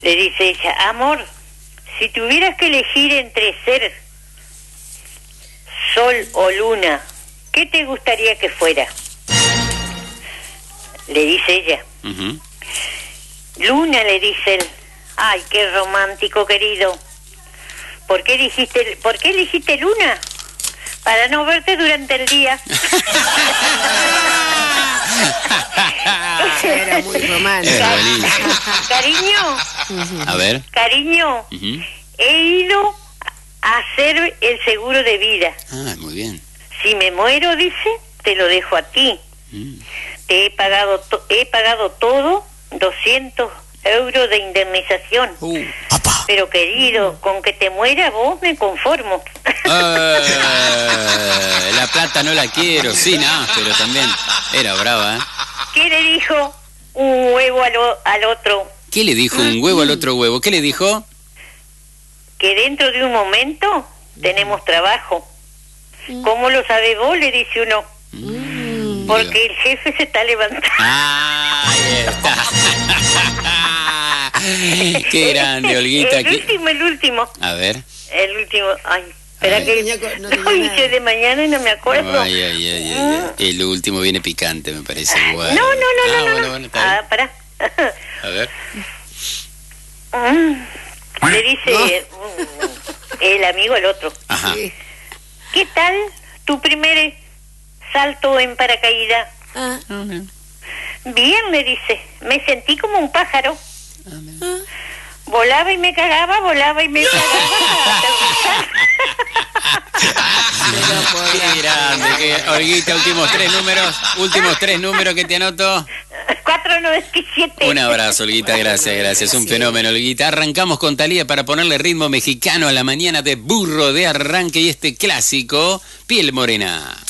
Le dice ella, amor, si tuvieras que elegir entre ser sol o luna, ¿qué te gustaría que fuera? Le dice ella. Luna, le dice él. Ay, qué romántico, querido. ¿Por qué elegiste luna? Para no verte durante el día. Era muy romántico. Cariño. A ver. Cariño, he ido a hacer el seguro de vida. Ah, muy bien. Si me muero, dice, te lo dejo a ti. Te he pagado todo, 200 euros de indemnización. Pero querido, con que te muera vos me conformo. La plata no la quiero, sí, nada, pero también era brava, ¿eh? ¿Qué le dijo un huevo al otro? ¿Qué le dijo un huevo al otro huevo? ¿Qué le dijo? Que dentro de un momento tenemos trabajo. ¿Cómo lo sabés vos? Le dice uno. Porque el jefe se está levantando. Ahí está. Qué grande, Olguita. El último. A ver. El último. Ay, espera que lo hice de mañana y no me acuerdo. Ay. El último viene picante, me parece. Igual. No. Bueno, Pará. A ver. Le dice el amigo al otro. Ajá. ¿Qué tal tu primer salto en paracaídas? Bien, le dice. Me sentí como un pájaro. Volaba y me cagaba, volaba y me cagaba. Qué grande, Olguita, últimos tres números que te anoto. 497. Un abrazo, Olguita, gracias. Un fenómeno, Olguita. Arrancamos con Thalía para ponerle ritmo mexicano a la mañana de burro de arranque y este clásico, Piel Morena.